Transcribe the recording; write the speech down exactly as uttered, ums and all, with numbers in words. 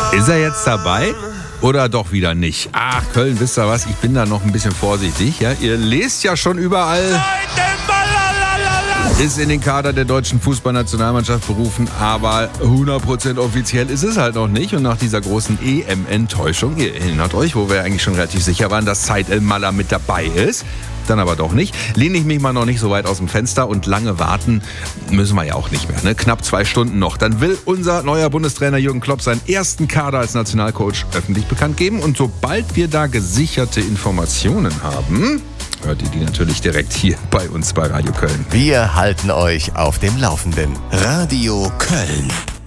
Ist er jetzt dabei oder doch wieder nicht? Ach, Köln, wisst ihr was? Ich bin da noch ein bisschen vorsichtig. Ja? Ihr lest ja schon überall. Ist in den Kader der deutschen Fußballnationalmannschaft berufen, aber hundert Prozent offiziell ist es halt noch nicht. Und nach dieser großen E M-Enttäuschung, ihr erinnert euch, wo wir eigentlich schon relativ sicher waren, dass Said El-Mallah mit dabei ist, dann aber doch nicht, lehne ich mich mal noch nicht so weit aus dem Fenster und lange warten müssen wir ja auch nicht mehr. Ne? Knapp zwei Stunden noch. Dann will unser neuer Bundestrainer Jürgen Klopp seinen ersten Kader als Nationalcoach öffentlich bekannt geben. Und sobald wir da gesicherte Informationen haben, hört ihr die natürlich direkt hier bei uns bei Radio Köln. Wir halten euch auf dem Laufenden. Radio Köln.